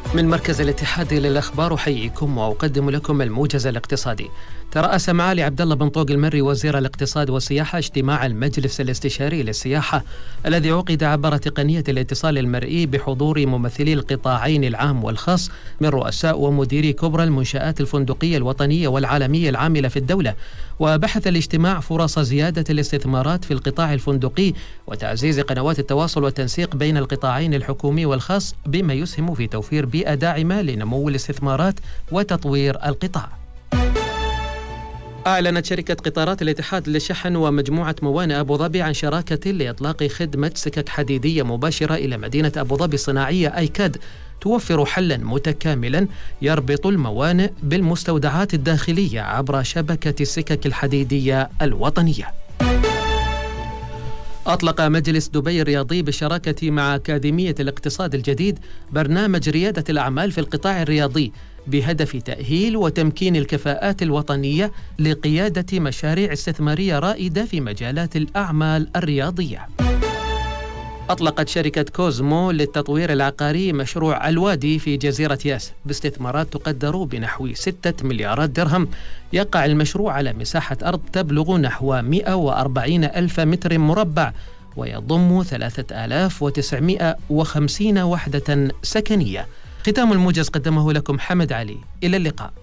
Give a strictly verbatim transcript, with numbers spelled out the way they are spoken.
من مركز الاتحادي للأخبار أحييكم وأقدم لكم الموجز الاقتصادي. ترأس معالي عبد الله بن طوق المري وزير الاقتصاد والسياحة اجتماع المجلس الاستشاري للسياحة الذي عقد عبر تقنية الاتصال المرئي بحضور ممثلي القطاعين العام والخاص من رؤساء ومديري كبرى المنشآت الفندقية الوطنية والعالمية العاملة في الدولة. وبحث الاجتماع فرص زيادة الاستثمارات في القطاع الفندقي وتعزيز قنوات التواصل والتنسيق بين القطاعين الحكومي والخاص بما يسهم في توفير بيئة داعمة لنمو الاستثمارات وتطوير القطاع. أعلنت شركة قطارات الاتحاد للشحن ومجموعة موانئ أبو ظبي عن شراكة لإطلاق خدمة سكك حديدية مباشرة إلى مدينة أبو ظبي الصناعية آيكاد، توفر حلا متكاملا يربط الموانئ بالمستودعات الداخلية عبر شبكة السكك الحديدية الوطنية. أطلق مجلس دبي الرياضي بالشراكة مع أكاديمية الاقتصاد الجديد برنامج ريادة الأعمال في القطاع الرياضي بهدف تأهيل وتمكين الكفاءات الوطنية لقيادة مشاريع استثمارية رائدة في مجالات الأعمال الرياضية. أطلقت شركة كوزمو للتطوير العقاري مشروع الوادي في جزيرة ياس باستثمارات تقدر بنحو ستة مليارات درهم. يقع المشروع على مساحة أرض تبلغ نحو مئة وأربعين ألف متر مربع ويضم ثلاثة آلاف وتسعمئة وخمسين وحدة سكنية. ختام الموجز قدمه لكم حمد علي. إلى اللقاء.